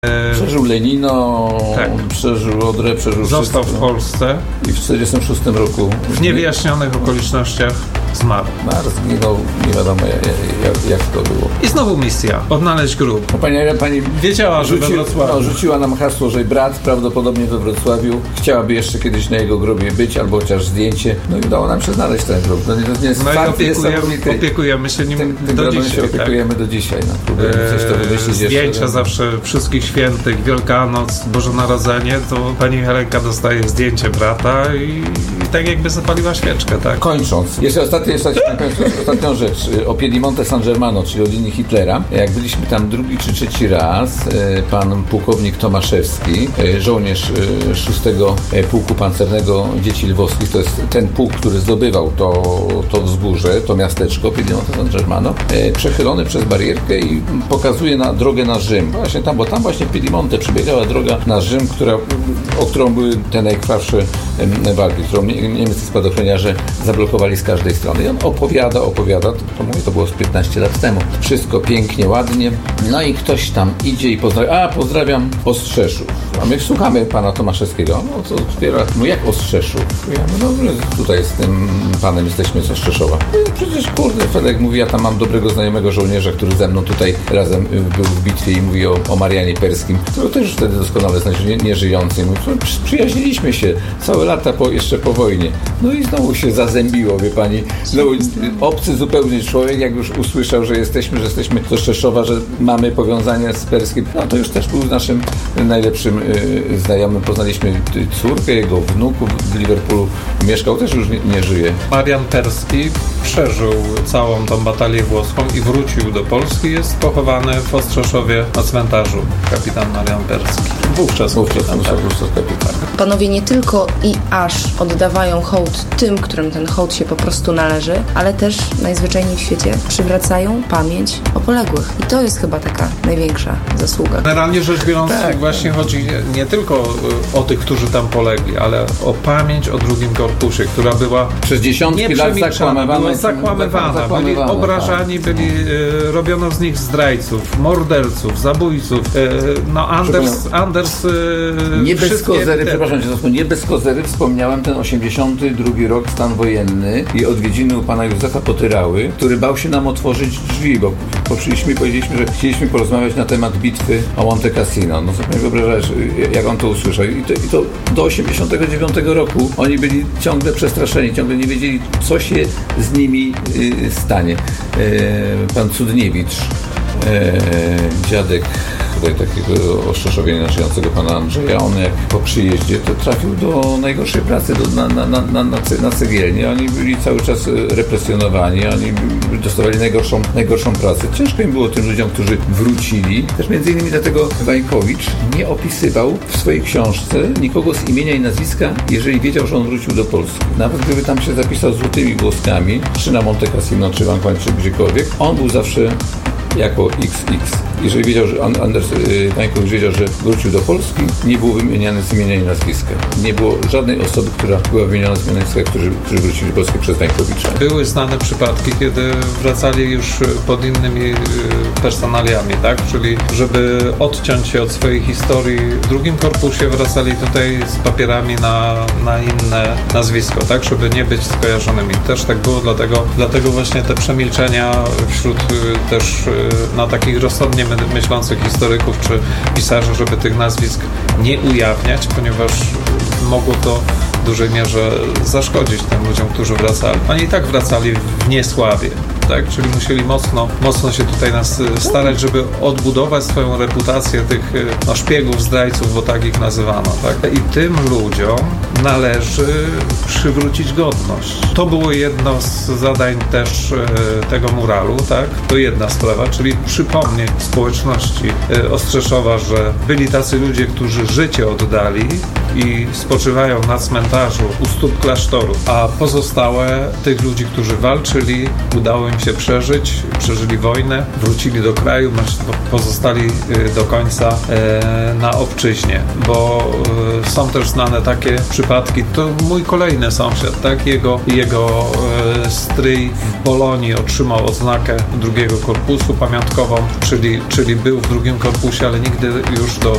Przeżył Lenino, tak. Przeżył Odrę, przeżył Został wszystko. w Polsce. I w 1946 roku W niewyjaśnionych okolicznościach zmarł. Zginął, nie wiadomo jak to było. I znowu misja. Odnaleźć grób. No, pani wiedziała, że we Wrocławiu. Rzuciła nam hasło, że brat prawdopodobnie we Wrocławiu chciałaby jeszcze kiedyś na jego grobie być, albo chociaż zdjęcie. No i udało nam się znaleźć ten grób. To nie jest fakt, opiekujemy się nim do dzisiaj. Się opiekujemy do dzisiaj. No, coś to wymyślić zdjęcia jeszcze, zawsze wszystkich świętych, Wielkanoc, Boże Narodzenie, to pani Helenka dostaje zdjęcie brata i tak jakby zapaliła świeczkę, tak? Kończąc, jeszcze ostatnią rzecz o Piedimonte San Germano, czyli o linii Hitlera. Jak byliśmy tam drugi czy trzeci raz, pan pułkownik Tomaszewski, żołnierz 6 Pułku Pancernego Dzieci Lwowskich, to jest ten pułk, który zdobywał to wzgórze, to miasteczko Piedimonte San Germano, przechylony przez barierkę i pokazuje na drogę na Rzym. Właśnie tam, bo tam właśnie w Piedimonte przebiegała droga na Rzym, o którą były te najkrwawsze walki, którą niemieccy spadochroniarze zablokowali z każdej strony. I on opowiada, to mówię, to było z 15 lat temu. Wszystko pięknie, ładnie. No i ktoś tam idzie i pozdrawiam Ostrzeszów. A my słuchamy pana Tomaszewskiego. No co otwiera, no jak Ostrzeszów? Ja mówię, no tutaj z tym panem jesteśmy z Ostrzeszowa. No, przecież kurde, Fedek mówi, ja tam mam dobrego znajomego żołnierza, który ze mną tutaj razem był w bitwie i mówi o Marianie Perskim, który też już wtedy doskonale znaczy nieżyjący. Mówi, przyjaźniliśmy się całe lata jeszcze po wojnie. No i znowu się zazębiło, wie pani. No, obcy zupełnie człowiek, jak już usłyszał, że jesteśmy z Ostrzeszowa, że mamy powiązania z Perskim, no to już też był naszym najlepszym znajomym. Poznaliśmy córkę, jego wnuków w Liverpoolu. Mieszkał, też już nie żyje. Marian Perski przeżył całą tą batalię włoską i wrócił do Polski. Jest pochowany w Ostrzeszowie na cmentarzu. Kapitan Marian Perski. Wówczas kapitan. Panowie nie tylko i aż oddawają hołd tym, którym ten hołd się po prostu należy, ale też najzwyczajniej w świecie przywracają pamięć o poległych. I to jest chyba taka największa zasługa. Generalnie rzecz biorąc, właśnie chodzi nie tylko o tych, którzy tam polegli, ale o pamięć o drugim korpusie, która była przez dziesiątki lat zakłamywana. Byli obrażani, robiono z nich zdrajców, morderców, zabójców. Anders nie bez kozery, przepraszam cię, nie bez kozery wspomniałem ten 82 rok, stan wojenny i odwiedziny u pana Józefa Potyrały, który bał się nam otworzyć drzwi, bo przyszliśmy i powiedzieliśmy, że chcieliśmy porozmawiać na temat bitwy o Monte Cassino. No sobie wyobrażasz, jak on to usłyszał. I to do 89 roku oni byli ciągle przestraszeni, ciągle nie wiedzieli, co się z nimi stanie. Pan Cudniewicz, dziadek tutaj takiego oszczeszowienia żyjącego pana Andrzeja, on jak po przyjeździe to trafił do najgorszej pracy, na cegielnię. Oni byli cały czas represjonowani, oni dostawali najgorszą pracę. Ciężko im było tym ludziom, którzy wrócili. Też między innymi dlatego Wańkowicz nie opisywał w swojej książce nikogo z imienia i nazwiska, jeżeli wiedział, że on wrócił do Polski. Nawet gdyby tam się zapisał złotymi głoskami, czy na Monte Cassino, czy w Ancona, czy gdziekolwiek, on był zawsze jako XX. Jeżeli wiedział, że Anders Wańkowicz wiedział, że wrócił do Polski, nie był wymieniany z imienia i nazwiska. Nie było żadnej osoby, która była wymieniona z imienia i nazwiska, którzy wrócili do Polski przez Wańkowicza. Były znane przypadki, kiedy wracali już pod innymi personaliami, tak? Czyli żeby odciąć się od swojej historii w drugim korpusie, wracali tutaj z papierami na inne nazwisko, tak? Żeby nie być skojarzonymi. Też tak było, dlatego właśnie te przemilczenia wśród też na takich rozsądnie myślących historyków czy pisarzy, żeby tych nazwisk nie ujawniać, ponieważ mogło to w dużej mierze zaszkodzić tym ludziom, którzy wracali. Oni i tak wracali w niesławie. Tak? Czyli musieli mocno się tutaj nas starać, żeby odbudować swoją reputację tych szpiegów, zdrajców, bo tak ich nazywano. Tak? I tym ludziom należy przywrócić godność. To było jedno z zadań też tego muralu, tak? To jedna sprawa, czyli przypomnieć społeczności Ostrzeszowa, że byli tacy ludzie, którzy życie oddali i spoczywają na cmentarzu u stóp klasztoru, a pozostałe tych ludzi, którzy walczyli, udało im się przeżyli wojnę, wrócili do kraju, pozostali do końca na obczyźnie, bo są też znane takie przypadki. To mój kolejny sąsiad, tak? Jego stryj w Bolonii otrzymał odznakę drugiego korpusu pamiątkową, czyli był w drugim korpusie, ale nigdy już do